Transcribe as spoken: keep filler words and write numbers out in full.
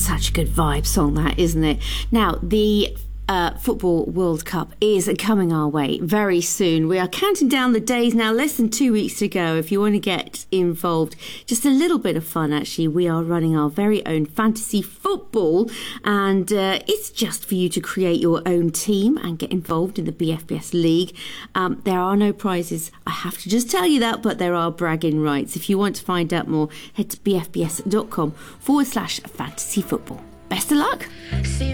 such a good vibe song, that, isn't it? Now, the Uh, Football World Cup is coming our way very soon. We are counting down the days now, less than two weeks to go. If you want to get involved, just a little bit of fun actually, we are running our very own fantasy football, and uh, it's just for you to create your own team and get involved in the B F B S League. Um, there are no prizes, I have to just tell you that, but there are bragging rights. If you want to find out more, head to bfbs.com forward slash fantasy football. Best of luck.